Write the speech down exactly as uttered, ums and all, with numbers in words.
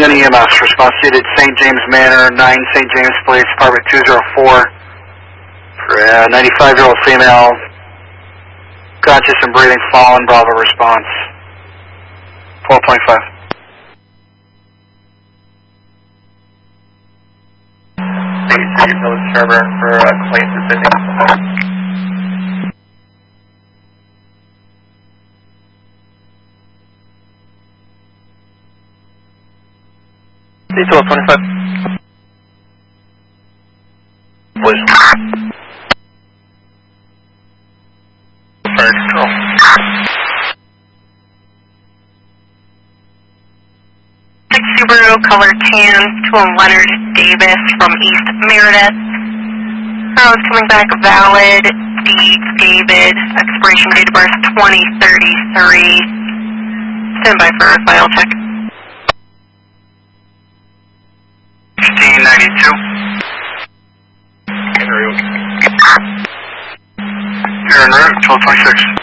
Union E M S, response needed Saint James Manor, nine Saint James Place, apartment two oh four, for a ninety-five-year-old female, conscious and breathing, fallen, Bravo response, twelve twenty-five. eighty-three Village Server for a claim for missing. twelve twenty-five. Please. Fire control. six Subaru, color tan, to a Leonard Davis from East Meredith. I was coming back valid, D. David, expiration date of birth twenty thirty-three. Stand by for a file check. fifteen ninety-two. Henry. You're en route, twelve twenty-six.